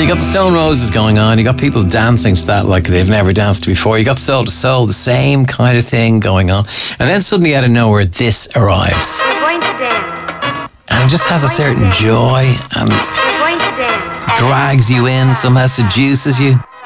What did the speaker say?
got the Stone Roses going on. You got people dancing to that like they've never danced before. You got Soul to Soul, the same kind of thing going on. And then suddenly out of nowhere, this arrives. We're going to dance. And it just has a certain joy and We're going to dance. drags you in, somehow seduces you.